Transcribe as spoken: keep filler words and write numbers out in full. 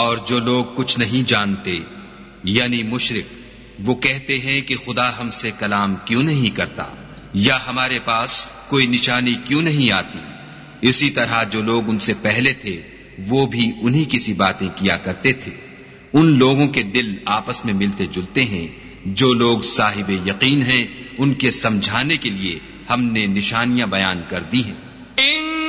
और जो लोग कुछ नहीं जानते यानी मुशरिक, वो कहते हैं कि खुदा हमसे कलाम क्यों नहीं करता या हमारे पास कोई निशानी क्यों नहीं आती। इसी तरह जो लोग उनसे पहले थे वो भी उन्हीं की सी बातें किया करते थे। उन लोगों के दिल आपस में मिलते जुलते हैं। जो लोग साहिब यकीन हैं उनके समझाने के लिए हमने निशानियां बयान कर दी हैं।